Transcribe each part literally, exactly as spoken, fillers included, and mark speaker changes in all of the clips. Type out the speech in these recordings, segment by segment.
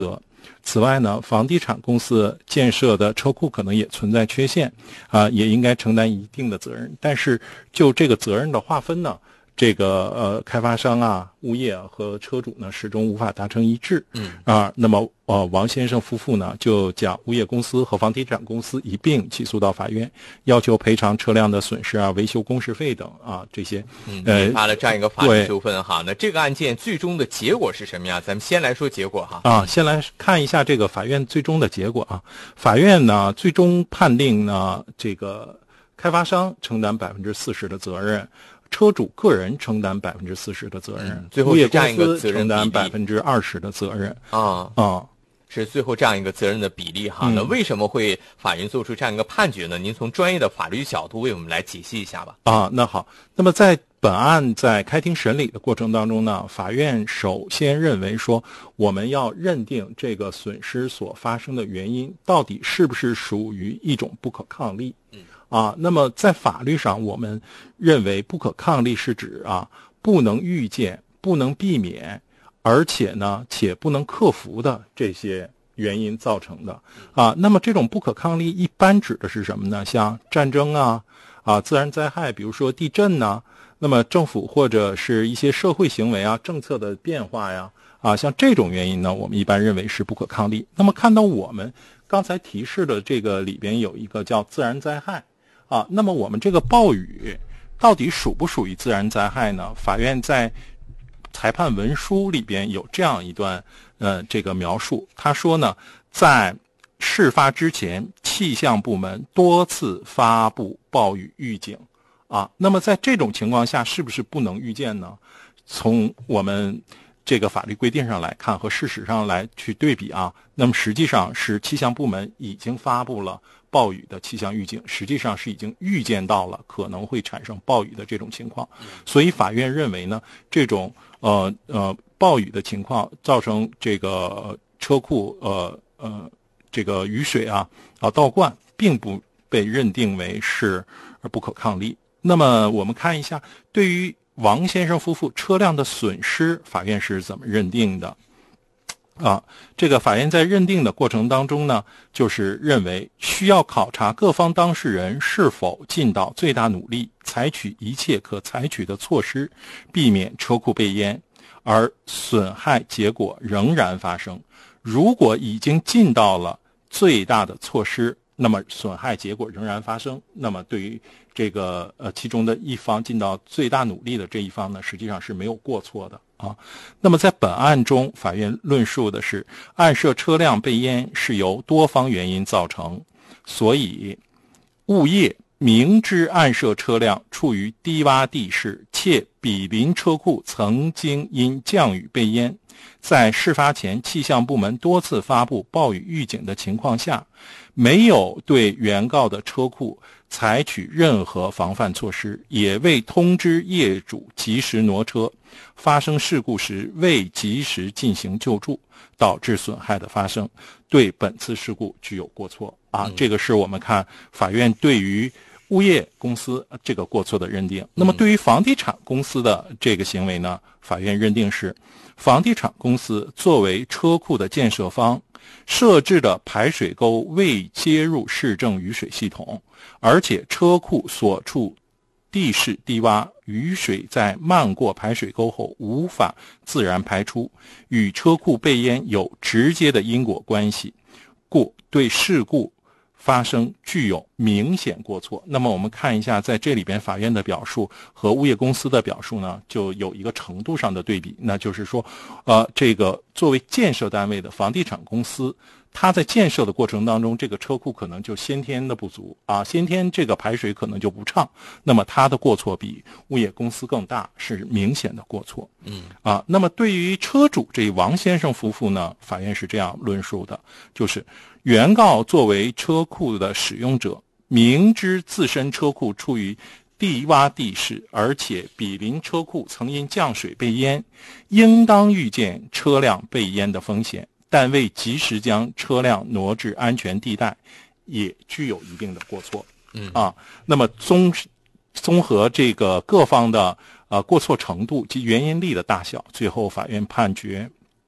Speaker 1: 此外呢，房地产公司建设的车库可能也存在缺陷啊、呃，也应该承担一定的责任。但是就这个责任的划分呢，这个呃开发商啊、物业啊和车主呢始终无法达成一致。嗯啊，那么呃王先生夫妇呢就将物业公司和房地产公司一并起诉到法院，要求赔偿车辆的损失啊、维修工时费等啊这些。
Speaker 2: 嗯，引发了这样一个法律纠纷哈。那这个案件最终的结果是什么呀？咱们先来说结果哈。
Speaker 1: 啊，先来看一下这个法院最终的结果啊。法院呢最终判定呢，这个开发商承担百分之四十的责任。车主个人承担百分之四十的责任，
Speaker 2: 嗯、最后是这样一个责任
Speaker 1: 承担百分之二十的责任
Speaker 2: 啊啊，是最后这样一个责任的比例哈。嗯、那为什么会法院做出这样一个判决呢？您从专业的法律角度为我们来解析一下吧。
Speaker 1: 啊，那好，那么在本案在开庭审理的过程当中呢，法院首先认为说，我们要认定这个损失所发生的原因到底是不是属于一种不可抗力。嗯。啊，那么在法律上，我们认为不可抗力是指啊不能预见、不能避免，而且呢且不能克服的这些原因造成的啊。那么这种不可抗力一般指的是什么呢？像战争啊、啊自然灾害，比如说地震呐、啊，那么政府或者是一些社会行为啊、政策的变化呀，啊像这种原因呢，我们一般认为是不可抗力。那么看到我们刚才提示的这个里边有一个叫自然灾害。啊，那么我们这个暴雨到底属不属于自然灾害呢？法院在裁判文书里边有这样一段呃这个描述，他说呢，在事发之前，气象部门多次发布暴雨预警啊。那么在这种情况下，是不是不能预见呢？从我们这个法律规定上来看和事实上来去对比啊，那么实际上是气象部门已经发布了暴雨的气象预警，实际上是已经预见到了可能会产生暴雨的这种情况，所以法院认为呢，这种呃呃暴雨的情况造成这个车库呃呃这个雨水啊啊倒灌，并不被认定为是不可抗力。那么我们看一下，对于王先生夫妇车辆的损失，法院是怎么认定的？啊，这个法院在认定的过程当中呢，就是认为需要考察各方当事人是否尽到最大努力，采取一切可采取的措施，避免车库被淹，而损害结果仍然发生。如果已经尽到了最大的措施，那么损害结果仍然发生，那么对于这个呃其中的一方尽到最大努力的这一方呢，实际上是没有过错的啊。那么在本案中，法院论述的是案涉车辆被淹是由多方原因造成，所以物业明知案涉车辆处于低洼地势，且毗邻车库曾经因降雨被淹，在事发前气象部门多次发布暴雨预警的情况下，没有对原告的车库采取任何防范措施，也未通知业主及时挪车，发生事故时未及时进行救助，导致损害的发生，对本次事故具有过错啊。这个是我们看法院对于物业公司这个过错的认定。那么对于房地产公司的这个行为呢，法院认定是房地产公司作为车库的建设方，设置的排水沟未接入市政雨水系统，而且车库所处地势低洼，雨水在漫过排水沟后无法自然排出，与车库被淹有直接的因果关系，故对事故发生具有明显过错。那么我们看一下在这里边法院的表述和物业公司的表述呢，就有一个程度上的对比，那就是说呃，这个作为建设单位的房地产公司，它在建设的过程当中，这个车库可能就先天的不足啊，先天这个排水可能就不畅，那么它的过错比物业公司更大，是明显的过错。嗯啊，那么对于车主这王先生夫妇呢，法院是这样论述的，就是原告作为车库的使用者，明知自身车库处于低洼地势，而且毗邻车库曾因降水被淹，应当预见车辆被淹的风险，但未及时将车辆挪至安全地带，也具有一定的过错。嗯啊，那么综综合这个各方的呃过错程度及原因力的大小，最后法院判决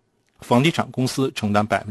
Speaker 1: 房地产公司承担百分之